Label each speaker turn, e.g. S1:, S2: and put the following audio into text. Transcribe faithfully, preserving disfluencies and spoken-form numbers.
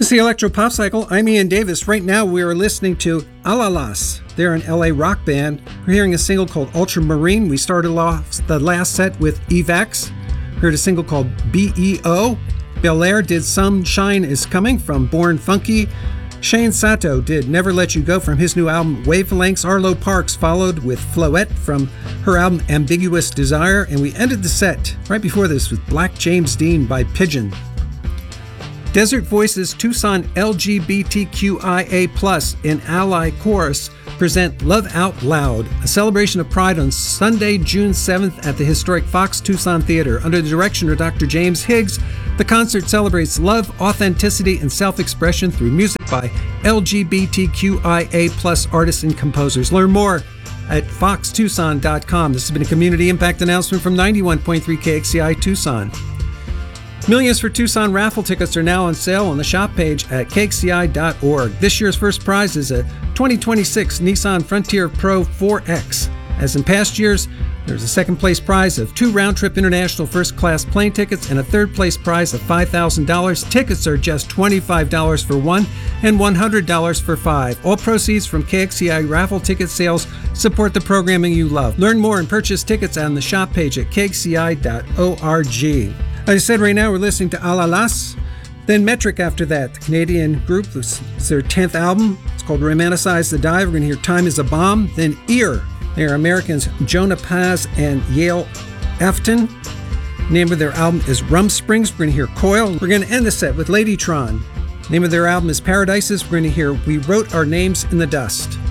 S1: It's the Electro Pop Cycle. I'm Ian Davis. Right now we are listening to Alalas. They're an L A rock band. We're hearing a single called Ultramarine. We started off the last set with Evax. Heard a single called B E O. Belair did Sunshine Is Coming from Born Funky. Shane Sato did Never Let You Go from his new album Wavelengths. Arlo Parks followed with Floette from her album Ambiguous Desire. And we ended the set right before this with Black James Dean by Pigeon. Desert Voices Tucson L G B T Q I A plus and Ally Chorus present Love Out Loud, a celebration of pride on Sunday, June seventh at the historic Fox Tucson Theater. Under the direction of Doctor James Higgs, the concert celebrates love, authenticity, and self-expression through music by L G B T Q I A plus artists and composers. Learn more at fox tucson dot com. This has been a community impact announcement from ninety-one point three K X C I Tucson. Millions for Tucson raffle tickets are now on sale on the shop page at K X C I dot org. This year's first prize is a twenty twenty-six Nissan Frontier Pro four X. As in past years, there's a second place prize of two round-trip international first-class plane tickets and a third place prize of five thousand dollars. Tickets are just twenty-five dollars for one and one hundred dollars for five. All proceeds from K X C I raffle ticket sales support the programming you love. Learn more and purchase tickets on the shop page at K X C I dot org. As I said, right now we're listening to Alalas, then Metric after that, the Canadian group. This is their tenth album. It's called Romanticize the Dive. We're going to hear Time is a Bomb. Then Ear. They're Americans Jonah Paz and Yale Efton. The name of their album is Rum Springs. We're going to hear Coil. We're going to end the set with Ladytron. The name of their album is Paradises. We're going to hear We Wrote Our Names in the Dust.